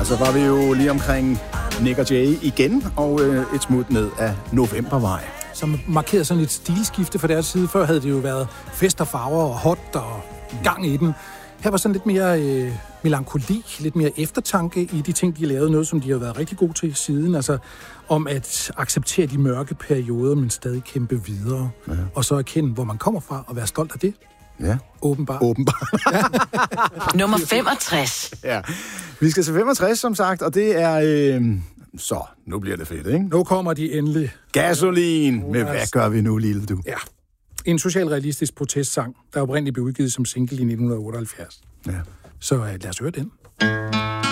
Ja, så var vi jo lige omkring Nick og Jay igen, og et smut ned af Novembervej. Som markerede sådan et stilskifte fra deres side. Før havde det jo været fest og farver og hot og gang i den. Her var sådan lidt mere melankoli, lidt mere eftertanke i de ting, de lavede. Noget, som de har været rigtig gode til siden. Altså om at acceptere de mørke perioder, men stadig kæmpe videre. Ja. Og så erkende, hvor man kommer fra, og være stolt af det. Ja. Åbenbart. Ja. Nummer 65. Ja. Vi skal til 65, som sagt, og det er... Så, nu bliver det fedt, ikke? Nu kommer de endelig. Gasolin! Men hvad gør vi nu, lille du? Ja. En socialrealistisk protestsang, der oprindeligt blev udgivet som single i 1978. Ja. Så lad os høre den.